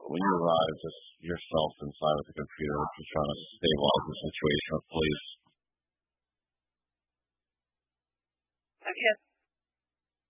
when you arrive, just yourself inside with the computer, just trying to stabilize the situation with police? I've had